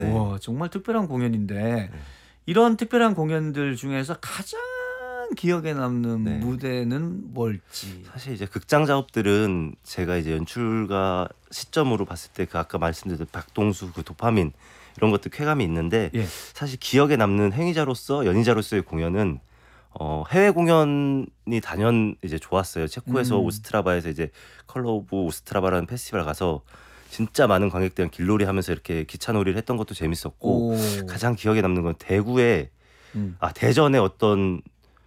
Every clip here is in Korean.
네. 와, 정말 특별한 공연인데 네. 이런 특별한 공연들 중에서 가장 기억에 남는 네. 무대는 뭘지. 사실 이제 극장 작업들은 제가 이제 연출가 시점으로 봤을 때 그 아까 말씀드린 박동수 그 도파민 이런 것들 쾌감이 있는데 예. 사실 기억에 남는 행위자로서 연희자로서의 공연은 해외 공연이 단연 이제 좋았어요. 체코에서 오스트라바에서 이제 컬러 오브 오스트라바라는 페스티벌 가서 진짜 많은 관객들이랑 길놀이 하면서 이렇게 기차놀이를 했던 것도 재밌었고 오. 가장 기억에 남는 건 대구의 음. 대전의 어떤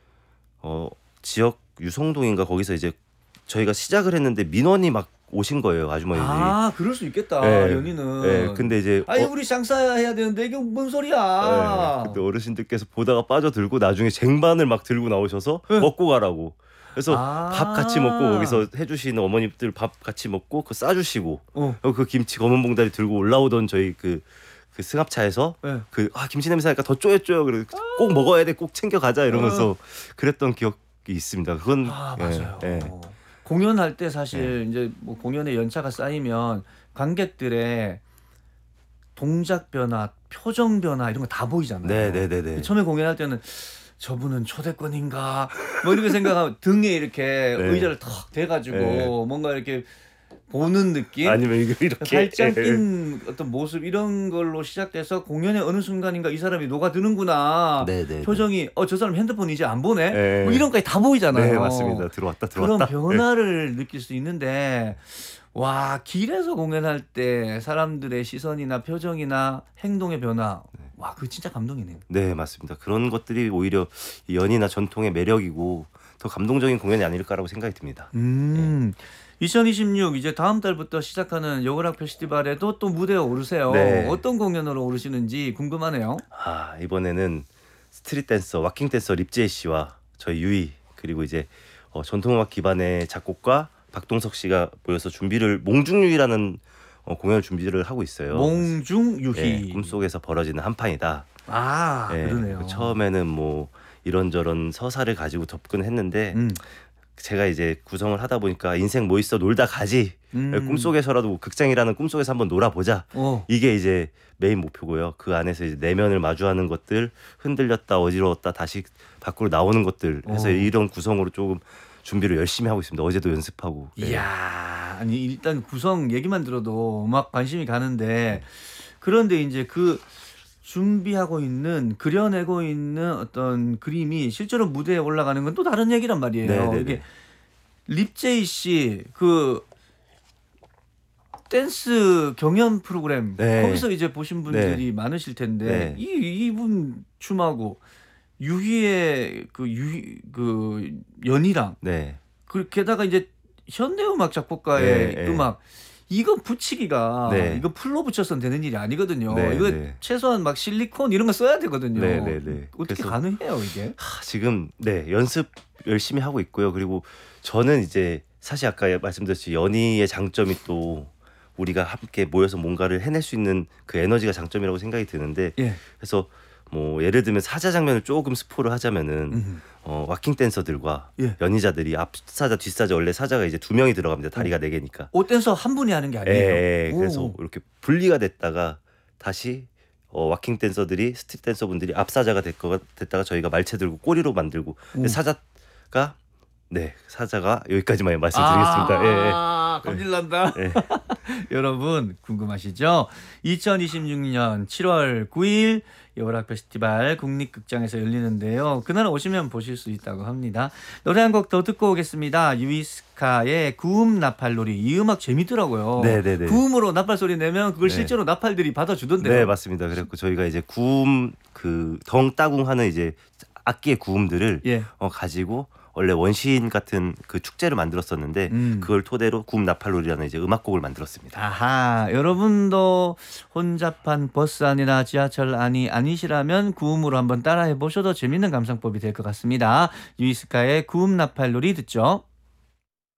지역 유성동인가 거기서 이제 저희가 시작을 했는데 민원이 막 오신 거예요, 아주머니들이. 아, 그럴 수 있겠다. 네. 연희는. 네, 근데 이제 아니 우리 쌍싸 해야 되는데 이게 뭔 소리야. 그때 어르신들께서 보다가 빠져들고 나중에 쟁반을 막 들고 나오셔서 네. 먹고 가라고. 그래서 아. 밥 같이 먹고 거기서 해주시는 어머님들 밥 같이 먹고 그 싸주시고 그 김치 검은 봉다리 들고 올라오던 저희 그 승합차에서 네. 김치 냄새 나니까 더 쪼여쪼여 그래 꼭 먹어야 돼 꼭 챙겨 가자 이러면서 그랬던 기억이 있습니다. 그건 맞아요. 예. 공연할 때 사실 이제 뭐 공연의 연차가 쌓이면 관객들의 동작 변화, 표정 변화 이런 거 다 보이잖아요. 네네네네. 처음에 공연할 때는 저분은 초대권인가 뭐 이렇게 생각하면 등에 이렇게 의자를 턱 대가지고 뭔가 이렇게 보는 느낌, 아니면 이렇게 팔짱 낀 어떤 모습 이런 걸로 시작돼서 공연의 어느 순간인가 이 사람이 녹아드는구나. 네네. 표정이 저 사람 핸드폰 이제 안 보네. 네. 뭐 이런 것까지 다 보이잖아요. 네, 맞습니다. 들어왔다. 그런 변화를 느낄 수 있는데 와, 길에서 공연할 때 사람들의 시선이나 표정이나 행동의 변화, 와, 그거 진짜 감동이네요. 네, 맞습니다. 그런 것들이 오히려 이 연희나 전통의 매력이고 더 감동적인 공연이 아닐까라고 생각이 듭니다. 2026 이제 다음 달부터 시작하는 여울학 페스티벌에도 또 무대에 오르세요. 네. 어떤 공연으로 오르시는지 궁금하네요. 이번에는 스트릿 댄서, 와킹 댄서 립제이 씨와 저희 유희 그리고 이제 전통음악 기반의 작곡가 박동석 씨가 모여서 몽중유희라는 공연을 준비를 하고 있어요. 몽중유희. 네, 꿈속에서 벌어지는 한판이다. 네, 그러네요. 처음에는 뭐 이런저런 서사를 가지고 접근했는데 제가 이제 구성을 하다 보니까 인생 뭐 있어 놀다 가지. 꿈속에서라도 극장이라는 꿈속에서 한번 놀아보자. 이게 이제 메인 목표고요. 그 안에서 이제 내면을 마주하는 것들, 흔들렸다 어지러웠다 다시 밖으로 나오는 것들 해서 이런 구성으로 조금 준비를 열심히 하고 있습니다. 어제도 연습하고. 이야, 아니 일단 구성 얘기만 들어도 음악 관심이 가는데 그런데 이제 그 준비하고 있는 그려내고 있는 어떤 그림이 실제로 무대에 올라가는 건 또 다른 얘기란 말이에요. 네네네. 이게 립제이 씨 그 댄스 경연 프로그램 거기서 이제 보신 분들이 많으실 텐데 이분 춤하고 유희의 그 연희랑 게다가 이제 현대음악 작곡가의 음악 이거 붙이기가 이거 풀로 붙여서는 되는 일이 아니거든요. 이거 최소한 막 실리콘 이런 거 써야 되거든요. 어떻게 가능해요 이게? 지금 연습 열심히 하고 있고요. 그리고 저는 이제 사실 아까 말씀드렸듯이 연희의 장점이 또 우리가 함께 모여서 뭔가를 해낼 수 있는 그 에너지가 장점이라고 생각이 드는데 그래서 뭐 예를 들면 사자 장면을 조금 스포를 하자면은 와킹 댄서들과 연희자들이 앞사자 뒷사자 원래 사자가 이제 2명이 들어갑니다. 다리가 4개니까. 댄서 한 분이 하는 게 아니에요. 그래서 이렇게 분리가 됐다가 다시 와킹 댄서들이 스트릿 댄서분들이 앞사자가 됐다가 저희가 말체 들고 꼬리로 만들고 근데 사자가 여기까지만 말씀드리겠습니다. 감질난다. 여러분 궁금하시죠? 2026년 7월 9일 여울학 페스티벌 국립극장에서 열리는데요. 그날 오시면 보실 수 있다고 합니다. 노래 한 곡 더 듣고 오겠습니다. 유이스카의 구음 나팔놀이. 이 음악 재밌더라고요. 네네네. 구음으로 나팔 소리 내면 그걸 실제로 나팔들이 받아주던데요. 네, 맞습니다. 그래서 저희가 이제 구음 덩따궁 하는 이제 악기의 구음들을 가지고 원래 원시인 같은 그 축제를 만들었었는데 그걸 토대로 구음 나팔놀이라는 이제 음악곡을 만들었습니다. 여러분도 혼잡한 버스 안이나 지하철 안이 아니시라면 구음으로 한번 따라해 보셔도 재밌는 감상법이 될 것 같습니다. 유이스카의 구음 나팔놀이 듣죠.